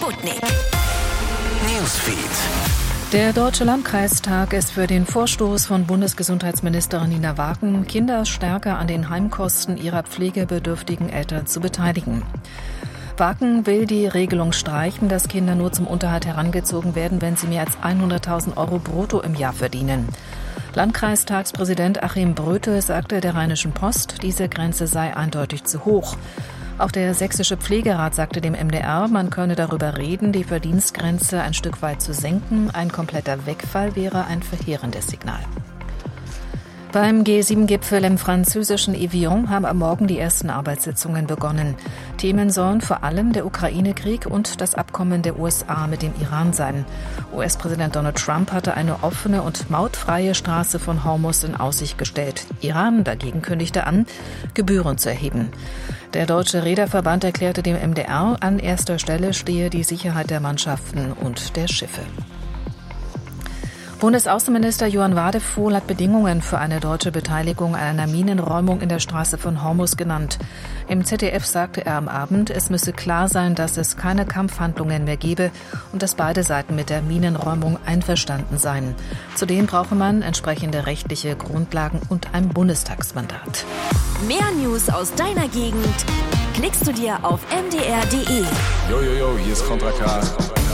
Sputnik Newsfeed. Der Deutsche Landkreistag ist für den Vorstoß von Bundesgesundheitsministerin Nina Wagen, Kinder stärker an den Heimkosten ihrer pflegebedürftigen Eltern zu beteiligen. Wagen will die Regelung streichen, dass Kinder nur zum Unterhalt herangezogen werden, wenn sie mehr als 100.000 Euro brutto im Jahr verdienen. Landkreistagspräsident Achim Bröte sagte der Rheinischen Post, diese Grenze sei eindeutig zu hoch. Auch der Sächsische Pflegerat sagte dem MDR, man könne darüber reden, die Verdienstgrenze ein Stück weit zu senken. Ein kompletter Wegfall wäre ein verheerendes Signal. Beim G7-Gipfel im französischen Evian haben am Morgen die ersten Arbeitssitzungen begonnen. Themen sollen vor allem der Ukraine-Krieg und das Abkommen der USA mit dem Iran sein. US-Präsident Donald Trump hatte eine offene und mautfreie Straße von Hormuz in Aussicht gestellt. Iran dagegen kündigte an, Gebühren zu erheben. Der Deutsche Reederverband erklärte dem MDR, an erster Stelle stehe die Sicherheit der Mannschaften und der Schiffe. Bundesaußenminister Johann Wadephol hat Bedingungen für eine deutsche Beteiligung an einer Minenräumung in der Straße von Hormuz genannt. Im ZDF sagte er am Abend, es müsse klar sein, dass es keine Kampfhandlungen mehr gebe und dass beide Seiten mit der Minenräumung einverstanden seien. Zudem brauche man entsprechende rechtliche Grundlagen und ein Bundestagsmandat. Mehr News aus deiner Gegend klickst du dir auf mdr.de. Yo, hier ist Contra K.